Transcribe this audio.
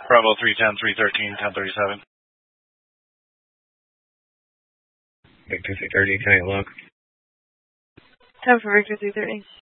Bravo 310, 313, 1037. Victor 330, can I look? 10 for Victor 330.